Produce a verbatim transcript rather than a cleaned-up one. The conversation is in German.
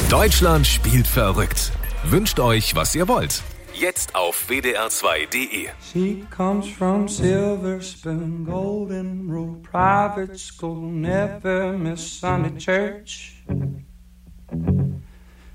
Deutschland spielt verrückt. Wünscht euch, was ihr wollt. Jetzt auf w d r zwei punkt d e. She comes from Silver Spoon, Golden Rule, private school, never miss Sunday church.